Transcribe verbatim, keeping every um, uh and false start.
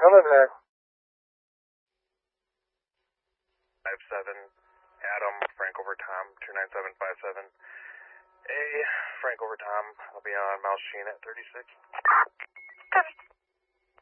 None of that. five seven, Adam, Frank over Tom, two nine seven five seven. Hey, Frank over Tom, I'll be on Mouse Sheen at thirty-six. thirty-six.